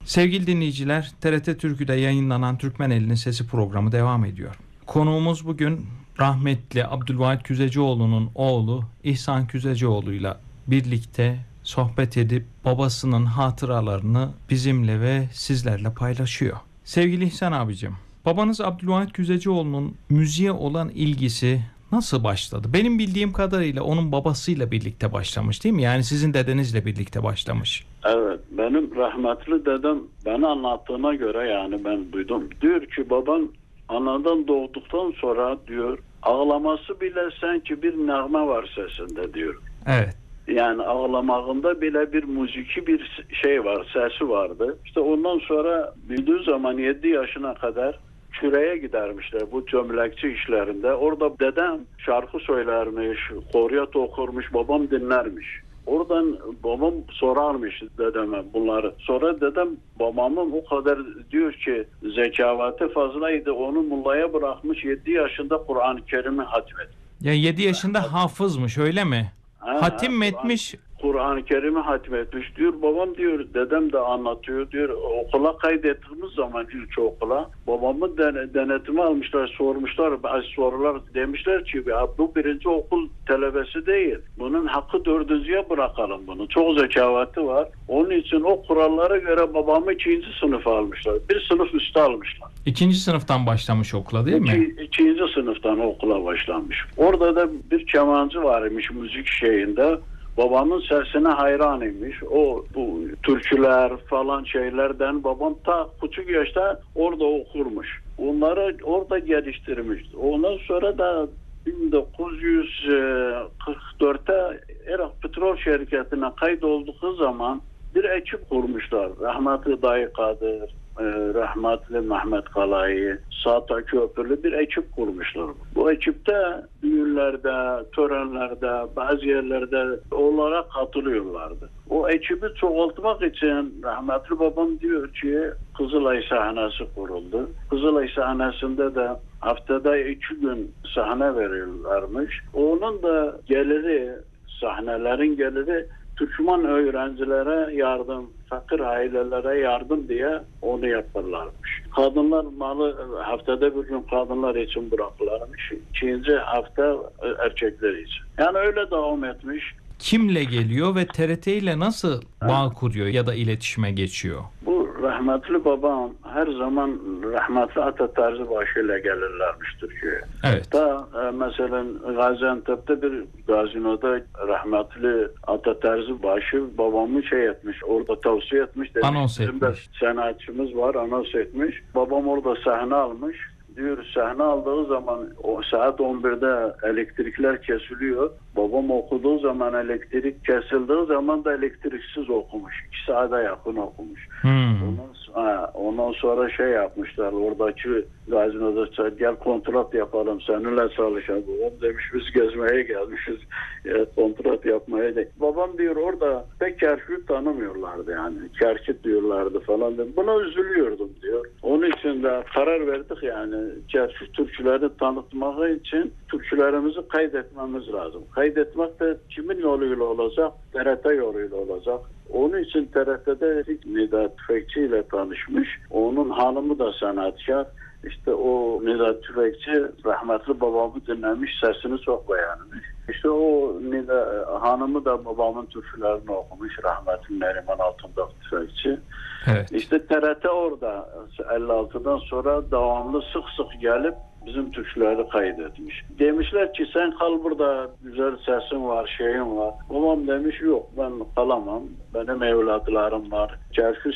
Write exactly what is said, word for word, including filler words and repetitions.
Sevgili dinleyiciler, T R T Türkü'de yayınlanan Türkmen Eli'nin Sesi programı devam ediyor. Konuğumuz bugün rahmetli Abdülvahit Küzecioğlu'nun oğlu İhsan Küzecioğlu'yla birlikte sohbet edip babasının hatıralarını bizimle ve sizlerle paylaşıyor. Sevgili İhsan abicim, babanız Abdülvahit Küzecioğlu'nun müziğe olan ilgisi nasıl başladı? Benim bildiğim kadarıyla onun babasıyla birlikte başlamış, değil mi? Yani sizin dedenizle birlikte başlamış. Evet, benim rahmetli dedem bana anlattığına göre, yani ben duydum. Diyor ki babam anadan doğduktan sonra diyor ağlaması bile sanki bir nağme var sesinde diyor. Evet. Yani ağlamağında bile bir müziki bir şey var, sesi vardı. İşte ondan sonra büyüdüğü zaman yedi yaşına kadar Küre'ye gidermişler bu cömlekçi işlerinde. Orada dedem şarkı söylermiş, koryat okurmuş, babam dinlermiş. Oradan babam sorarmış dedeme bunları. Sonra dedem babamın o kadar diyor ki zekavatı fazlaydı, onu mullaya bırakmış, yedi yaşında Kur'an-ı Kerim'i hatmet. Ya yedi yaşında hafızmış, öyle mi? Ha, Hatim mi etmiş? Kur'an-ı Kerim'i hatmetmiş diyor. Babam diyor, dedem de anlatıyor diyor. Okula kaydettiğimiz zaman ilkokula babamı den- denetime almışlar, sormuşlar. Bazı sorular demişler ki bu birinci okul talebesi değil. Bunun hakkı dördüncüye bırakalım bunu. Çok zekavatı var. Onun için o kurallara göre babamı ikinci sınıfa almışlar. Bir sınıf üstü almışlar. İkinci sınıftan başlamış okula, değil İki, mi? İkinci sınıftan okula başlamış. Orada da bir kemancı varmış müzik şeyinde. Babamın sesine hayran imiş. O bu türküler falan şeylerden babam ta küçük yaşta orada okurmuş. Onları orada geliştirmiş. Ondan sonra da bin dokuz yüz kırk dörtte Irak Petrol Şirketi'ne kaydolduğu zaman bir ekip kurmuşlar. Rahmetli Dayı Kadir, rahmetli Mehmet Kalayı, Sata Köprülü bir ekip kurmuşlar. Bu ekipte düğünlerde, törenlerde, bazı yerlerde olarak katılıyorlardı. O ekibi çoğaltmak için rahmetli babam diyor ki Kızılay sahnesi kuruldu. Kızılay sahnesinde de haftada iki gün sahne veriyorlarmış. Onun da geliri, sahnelerin geliri Türkmen öğrencilere yardım, fakir ailelere yardım diye onu yaparlarmış. Kadınlar malı haftada bir gün kadınlar için bırakırlarmış. İkinci hafta erkekler için. Yani öyle devam etmiş. Kimle geliyor ve T R T ile nasıl bağ kuruyor ya da iletişime geçiyor? Bu rahmetli babam her zaman rahmetli Atatürk'ü başıyla gelirlermiş Türkiye'ye. Evet. Hatta e, mesela Gaziantep'te bir gazinoda rahmetli Atatürk'ü başı babamı şey etmiş, orada tavsiye etmiş. Demiş, anons etmiş. Sanatçımız var, anons etmiş. Babam orada sahne almış. Diyor sahne aldığı zaman o saat on birde elektrikler kesiliyor. Babam okuduğu zaman elektrik kesildiği zaman da elektriksiz okumuş. İki saate yakın okumuş. Hmm. Ondan, ha, ondan sonra şey yapmışlar. Oradaki gazinoda gel kontrat yapalım seninle çalışalım. Babam demiş biz gezmeye gelmişiz. E, kontrat yapmaya da. Babam diyor orada pek Kerkük'ü tanımıyorlardı yani. Kerkük diyorlardı falan. Buna üzülüyordum diyor. Onun için de karar verdik yani. Kerkük türkülerini tanıtmak için türkülerimizi kaydetmemiz lazım. Kaydetmek de kimin yoluyla olacak? T R T yoluyla olacak. Onun için T R T'de Nida Tüfekçi ile tanışmış. Onun hanımı da sanatkar. İşte o Nida Tüfekçi rahmetli babamı dinlemiş, sesini çok beğenmiş. İşte o Nida hanımı da babamın türkülerini okumuş, rahmetli Neriman Altındağ Tüfekçi. Evet. İşte T R T orada elli altıdan sonra devamlı sık sık gelip bizim türküleri kaydetmiş. Demişler ki sen kal burada, güzel sesin var, şeyin var. Babam demiş yok ben kalamam. Benim evlatlarım var. Kerkük